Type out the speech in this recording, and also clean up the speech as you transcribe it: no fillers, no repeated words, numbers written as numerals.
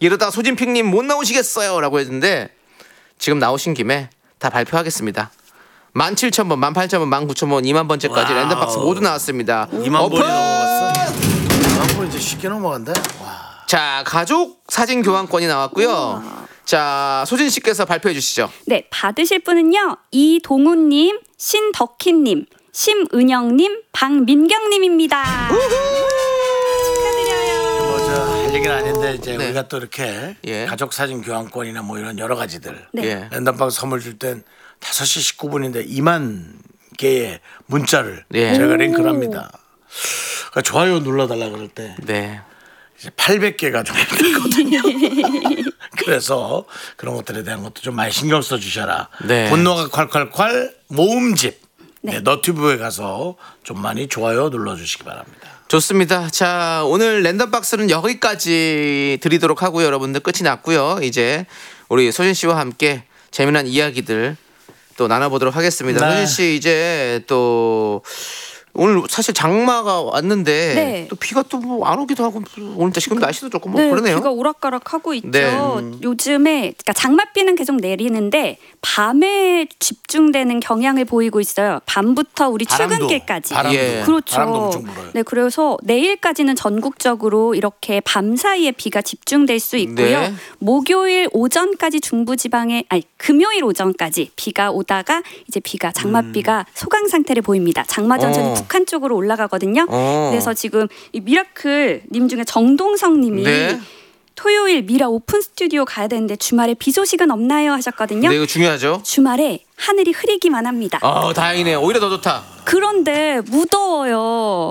이러다 소진핑님 못 나오시겠어요 라고 했는데 지금 나오신 김에 다 발표하겠습니다. 17,000번, 18,000번, 19,000번, 2만 번째까지 랜덤박스 모두 나왔습니다. 2만 번이 넘어갔어. 2만 번 이제 쉽게 넘어간다. 와. 자, 가족 사진 교환권이 나왔고요. 자, 소진 씨께서 발표해 주시죠. 네, 받으실 분은요. 이동훈님, 신덕희님, 심은영님, 박민경님입니다. 축하드려요. 뭐저 할 얘기는 아닌데 이제 네. 우리가 또 이렇게 예. 가족 사진 교환권이나 뭐 이런 여러 가지들 네. 예. 랜덤박스 선물 줄 땐 5시 19분인데 2만 개의 문자를 예. 제가 링크를 합니다. 그러니까 좋아요 눌러달라 그럴 때 네. 이제 800개가 좀 힘들거든요. 그래서 그런 것들에 대한 것도 좀 많이 신경 써주셔라. 네. 분노가 콸콸콸 모음집 네. 네, 너튜브에 가서 좀 많이 좋아요 눌러주시기 바랍니다. 좋습니다. 자, 오늘 랜덤박스는 여기까지 드리도록 하고요. 여러분들 끝이 났고요. 이제 우리 소진 씨와 함께 재미난 이야기들 또 나눠보도록 하겠습니다. 네. 소진 씨 이제 또 오늘 사실 장마가 왔는데 네. 또 비가 또 뭐 안 오기도 하고 오늘 지금 날씨도 조금 뭐 네, 그러네요. 비가 오락가락하고 있죠. 네. 요즘에 그러니까 장맛비는 계속 내리는데 밤에 집중되는 경향을 보이고 있어요. 밤부터 우리 출근길까지. 바람도, 예. 그렇죠. 바람도 엄청 불어요. 네, 그래서 내일까지는 전국적으로 이렇게 밤 사이에 비가 집중될 수 있고요. 네. 목요일 오전까지 중부지방에 금요일 오전까지 비가 오다가 이제 비가 장맛비가 소강 상태를 보입니다. 장마 전선이 북한 쪽으로 올라가거든요. 그래서 지금 이 미라클 님 중에 정동성 님이 네. 토요일 미라 오픈 스튜디오 가야 되는데 주말에 비 소식은 없나요 하셨거든요. 네, 이거 중요하죠. 주말에 하늘이 흐리기만 합니다. 다행이네요. 오히려 더 좋다. 그런데 무더워요.